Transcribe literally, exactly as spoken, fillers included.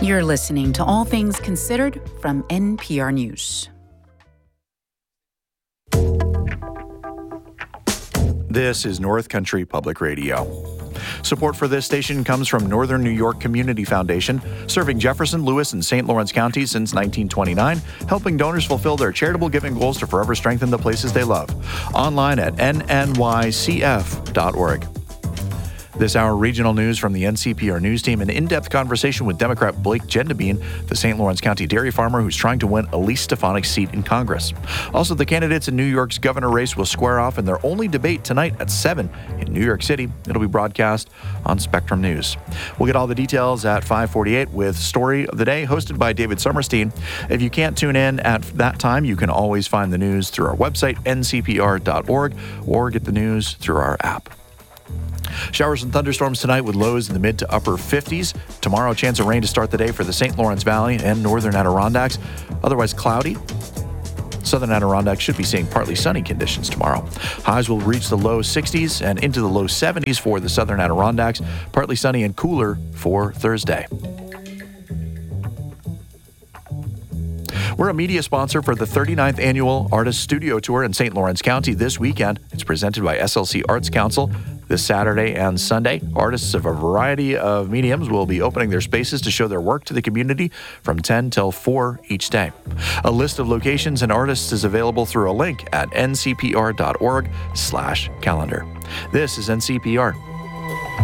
You're listening to All Things Considered from N P R News. This is North Country Public Radio. Support for this station comes from Northern New York Community Foundation, serving Jefferson, Lewis, and Saint Lawrence counties since nineteen twenty-nine, helping donors fulfill their charitable giving goals to forever strengthen the places they love. Online at N N Y C F dot org. This hour, regional news from the N C P R News Team, an in-depth conversation with Democrat Blake Gendabine, the Saint Lawrence County dairy farmer who's trying to win Elise Stefanik's seat in Congress. Also, the candidates in New York's governor race will square off in their only debate tonight at seven in New York City. It'll be broadcast on Spectrum News. We'll get all the details at five forty-eight with Story of the Day, hosted by David Summerstein. If you can't tune in at that time, you can always find the news through our website, N C P R dot org, or get the news through our app. Showers and thunderstorms tonight with lows in the mid to upper fifties. Tomorrow, a chance of rain to start the day for the Saint Lawrence Valley and northern Adirondacks. Otherwise cloudy. Southern Adirondacks should be seeing partly sunny conditions tomorrow. Highs will reach the low sixties and into the low seventies for the southern Adirondacks. Partly sunny and cooler for Thursday. We're a media sponsor for the thirty-ninth Annual Artist Studio Tour in Saint Lawrence County this weekend. It's presented by S L C Arts Council. This Saturday and Sunday, artists of a variety of mediums will be opening their spaces to show their work to the community from ten till four each day. A list of locations and artists is available through a link at N C P R dot org slash calendar. This is N C P R.